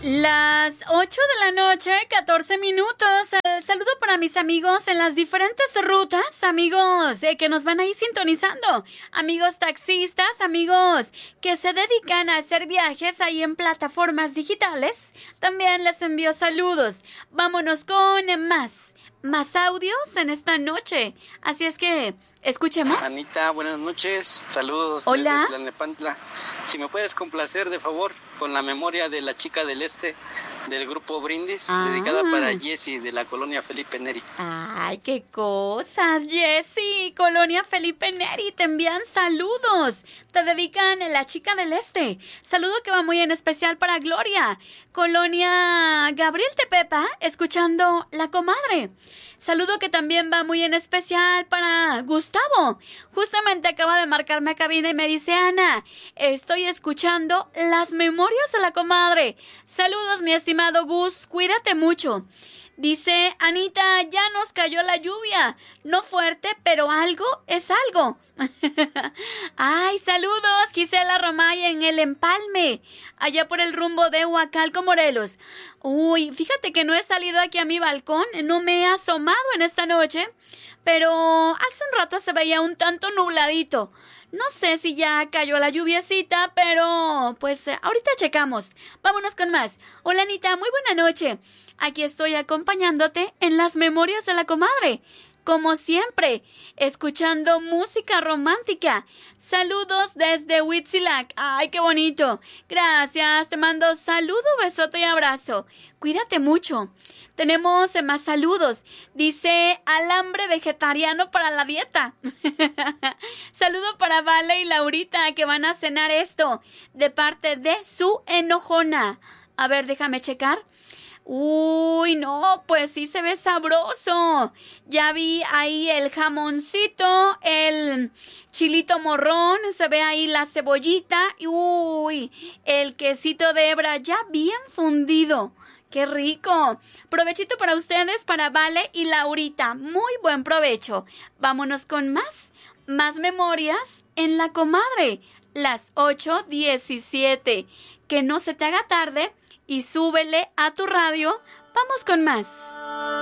Las 8 de la noche, 14 minutos. Saludo para mis amigos en las diferentes rutas, amigos que nos van ahí sintonizando, amigos taxistas, amigos que se dedican a hacer viajes ahí en plataformas digitales. También les envío saludos. Vámonos con más audios en esta noche. Así es que escuchemos. Anita, buenas noches. Saludos. Hola. Desde Tlalnepantla. Si me puedes complacer, de favor, con la memoria de la chica del este del grupo Brindis, dedicada para Jessie de la colonia Felipe Neri. Ay, qué cosas, Jessie. Colonia Felipe Neri, te envían saludos. Te dedican la chica del este. Saludo que va muy en especial para Gloria. Colonia Gabriel Tepepa, escuchando La Comadre. Saludo que también va muy en especial para Gustavo. Justamente acaba de marcarme a cabina y me dice: Ana, estoy escuchando las memorias de La Comadre. Saludos, mi estimado Gus, cuídate mucho. Dice: Anita, ya nos cayó la lluvia. No fuerte, pero algo es algo. Ay, saludos, Gisela Romay en el Empalme, allá por el rumbo de Huacalco, Morelos. Uy, fíjate que no he salido aquí a mi balcón, no me he asomado en esta noche, pero hace un rato se veía un tanto nubladito. No sé si ya cayó la lluviecita, pero pues ahorita checamos. Vámonos con más. Hola, Anita, muy buena noche. Aquí estoy acompañándote en las memorias de La Comadre. Como siempre, escuchando música romántica. Saludos desde Huitzilac. ¡Ay, qué bonito! Gracias, te mando saludo, besote y abrazo. Cuídate mucho. Tenemos más saludos. Dice: alambre vegetariano para la dieta. Saludo para Vale y Laurita, que van a cenar esto de parte de su enojona. A ver, déjame checar. Uy, no, pues sí se ve sabroso. Ya vi ahí el jamoncito, el chilito morrón, se ve ahí la cebollita. Uy, el quesito de hebra ya bien fundido. ¡Qué rico! Provechito para ustedes, para Vale y Laurita. Muy buen provecho. Vámonos con más memorias en La Comadre. Las 8:17. Que no se te haga tarde y súbele a tu radio. Vamos con más.